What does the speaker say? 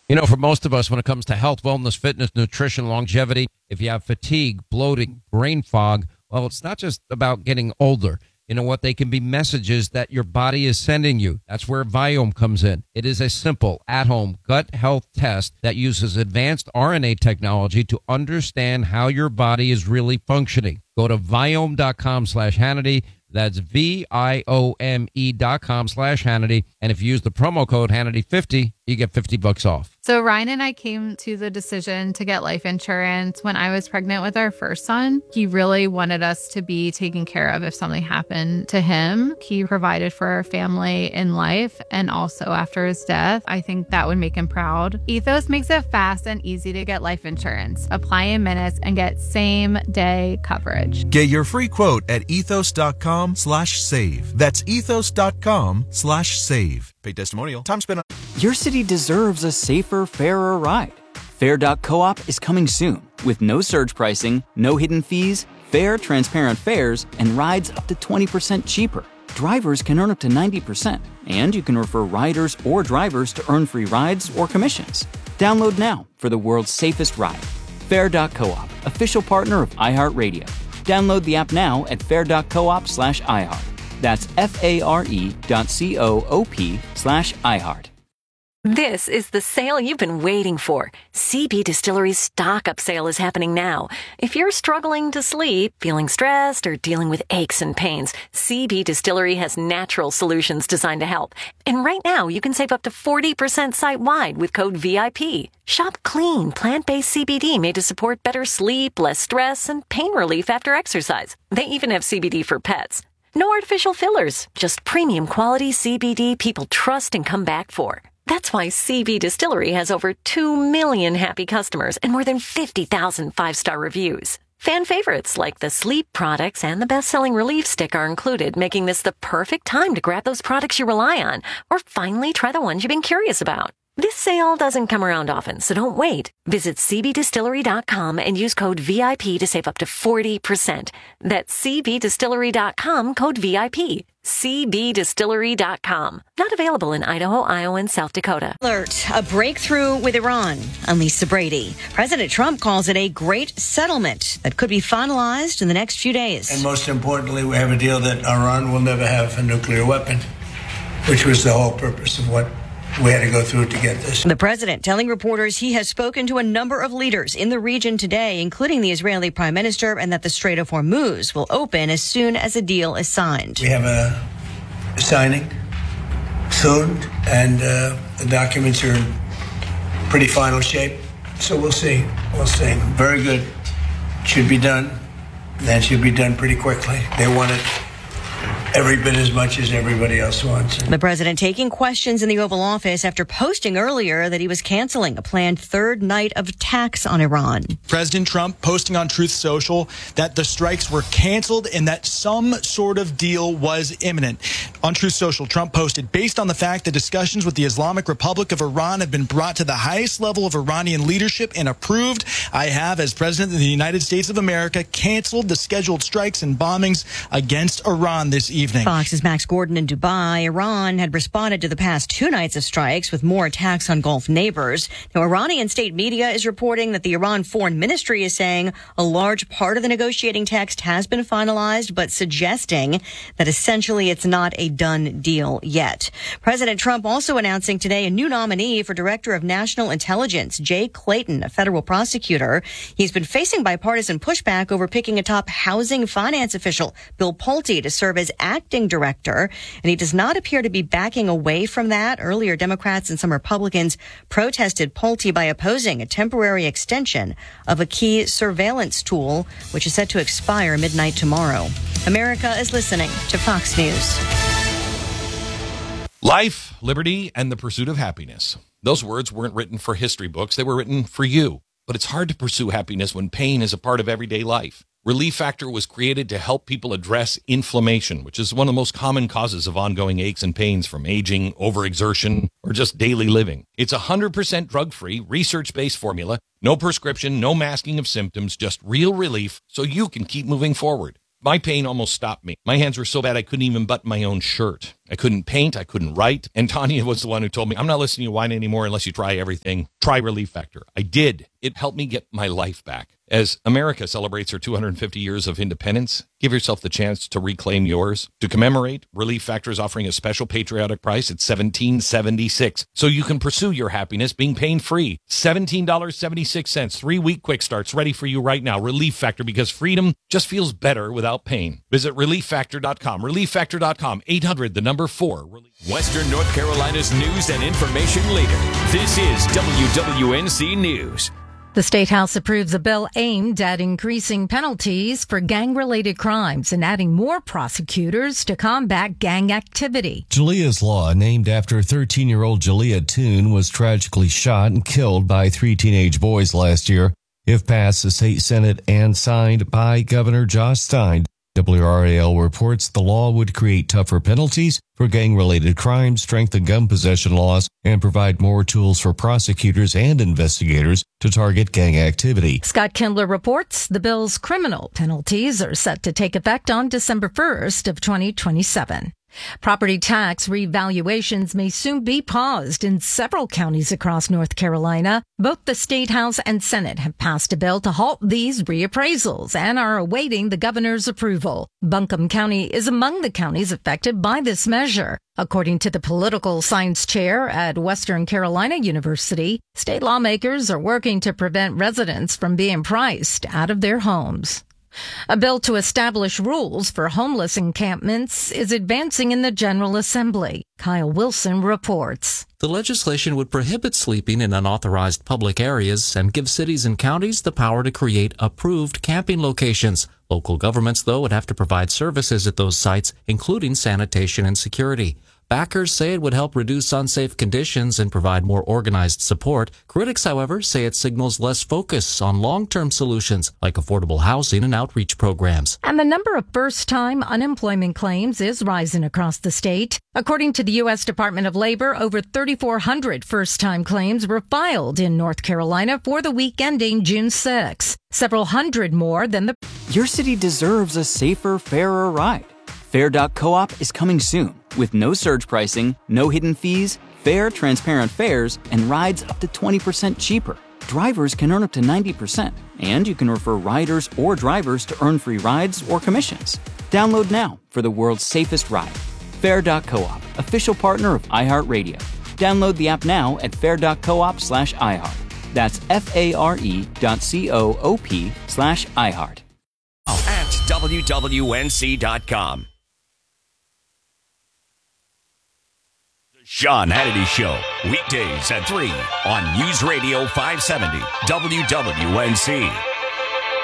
You know, for most of us, when it comes to health, wellness, fitness, nutrition, longevity, if you have fatigue, bloating, brain fog, well, it's not just about getting older. You know what? They can be messages that your body is sending you. That's where Viome comes in. It is a simple, at-home gut health test that uses advanced RNA technology to understand how your body is really functioning. Go to Viome.com/Hannity. That's Viome.com/Hannity. And if you use the promo code Hannity50, you get $50 off. So Ryan and I came to the decision to get life insurance when I was pregnant with our first son. He really wanted us to be taken care of if something happened to him. He provided for our family in life and also after his death. I think that would make him proud. Ethos makes it fast and easy to get life insurance. Apply in minutes and get same-day coverage. Get your free quote at ethos.com/save. That's ethos.com/save. Paid testimonial. Time spent on... Your city deserves a safer, fairer ride. Fair.coop is coming soon with no surge pricing, no hidden fees, fair, transparent fares, and rides up to 20% cheaper. Drivers can earn up to 90%, and you can refer riders or drivers to earn free rides or commissions. Download now for the world's safest ride. Fair.coop, official partner of iHeartRadio. Download the app now at fair.coop/iHeart. That's FARE.coop/iHeart. This is the sale you've been waiting for. CB Distillery's stock up sale is happening now. If you're struggling to sleep, feeling stressed, or dealing with aches and pains, CB Distillery has natural solutions designed to help. And right now, you can save up to 40% site-wide with code VIP. Shop clean, plant-based CBD made to support better sleep, less stress, and pain relief after exercise. They even have CBD for pets. No artificial fillers, just premium quality CBD people trust and come back for. That's why CB Distillery has over 2 million happy customers and more than 50,000 five-star reviews. Fan favorites like the sleep products and the best-selling relief stick are included, making this the perfect time to grab those products you rely on or finally try the ones you've been curious about. This sale doesn't come around often, so don't wait. Visit cbdistillery.com and use code VIP to save up to 40%. That's cbdistillery.com, code VIP. cbdistillery.com. Not available in Idaho, Iowa, and South Dakota. Alert, a breakthrough with Iran. I'm Lisa Brady. President Trump calls it a great settlement that could be finalized in the next few days. And most importantly, we have a deal that Iran will never have a nuclear weapon, which was the whole purpose of what we had to go through to get this. The president telling reporters he has spoken to a number of leaders in the region today, including the Israeli prime minister, and that the Strait of Hormuz will open as soon as a deal is signed. We have a signing soon, and the documents are in pretty final shape. So we'll see. We'll see. Very good. Should be done. That should be done pretty quickly. They want it every bit as much as everybody else wants. The president taking questions in the Oval Office after posting earlier that he was canceling a planned third night of attacks on Iran. President Trump posting on Truth Social that the strikes were canceled and that some sort of deal was imminent. On Truth Social, Trump posted, based on the fact that discussions with the Islamic Republic of Iran have been brought to the highest level of Iranian leadership and approved, I have, as President of the United States of America, canceled the scheduled strikes and bombings against Iran this evening. Fox's Max Gordon in Dubai. Iran had responded to the past 2 nights of strikes with more attacks on Gulf neighbors. Now, Iranian state media is reporting that the Iran Foreign Ministry is saying a large part of the negotiating text has been finalized, but suggesting that essentially it's not a done deal yet. President Trump also announcing today a new nominee for Director of National Intelligence, Jay Clayton, a federal prosecutor. He's been facing bipartisan pushback over picking a top housing finance official, Bill Pulte, to serve as acting director, and he does not appear to be backing away from that. Earlier, Democrats and some Republicans protested Pulte by opposing a temporary extension of a key surveillance tool, which is set to expire midnight tomorrow. America is listening to Fox News. Life, liberty, and the pursuit of happiness. Those words weren't written for history books. They were written for you. But it's hard to pursue happiness when pain is a part of everyday life. Relief Factor was created to help people address inflammation, which is one of the most common causes of ongoing aches and pains from aging, overexertion, or just daily living. It's 100% drug-free, research-based formula, no prescription, no masking of symptoms, just real relief so you can keep moving forward. My pain almost stopped me. My hands were so bad I couldn't even button my own shirt. I couldn't paint. I couldn't write. And Tanya was the one who told me, I'm not listening to you whine anymore unless you try everything. Try Relief Factor. I did. It helped me get my life back. As America celebrates her 250 years of independence, give yourself the chance to reclaim yours. To commemorate, Relief Factor is offering a special patriotic price at $17.76, so you can pursue your happiness being pain-free. $17.76, 3-week quick starts ready for you right now. Relief Factor, because freedom just feels better without pain. Visit ReliefFactor.com. ReliefFactor.com. 800-4. Western North Carolina's news and information leader. This is WWNC News. The State House approves a bill aimed at increasing penalties for gang-related crimes and adding more prosecutors to combat gang activity. Jalea's Law, named after 13-year-old Jalea Toon, was tragically shot and killed by 3 teenage boys last year. If passed the state Senate and signed by Governor Josh Stein, WRAL reports the law would create tougher penalties for gang-related crimes, strengthen gun possession laws, and provide more tools for prosecutors and investigators to target gang activity. Scott Kindler reports the bill's criminal penalties are set to take effect on December 1st of 2027. Property tax revaluations may soon be paused in several counties across North Carolina. Both the State House and Senate have passed a bill to halt these reappraisals and are awaiting the governor's approval. Buncombe County is among the counties affected by this measure. According to the political science chair at Western Carolina University, state lawmakers are working to prevent residents from being priced out of their homes. A bill to establish rules for homeless encampments is advancing in the General Assembly. Kyle Wilson reports. The legislation would prohibit sleeping in unauthorized public areas and give cities and counties the power to create approved camping locations. Local governments, though, would have to provide services at those sites, including sanitation and security. Backers say it would help reduce unsafe conditions and provide more organized support. Critics, however, say it signals less focus on long-term solutions like affordable housing and outreach programs. And the number of first-time unemployment claims is rising across the state. According to the U.S. Department of Labor, over 3,400 first-time claims were filed in North Carolina for the week ending June 6. Several hundred more than the... Your city deserves a safer, fairer ride. Fair.coop is coming soon with no surge pricing, no hidden fees, fair, transparent fares, and rides up to 20% cheaper. Drivers can earn up to 90%, and you can refer riders or drivers to earn free rides or commissions. Download now for the world's safest ride. Fair.coop, official partner of iHeartRadio. Download the app now at fair.coop/iHeart. That's FARE.coop/iHeart. At WWNC.com. Sean Hannity Show, weekdays at 3 on News Radio 570 WWNC.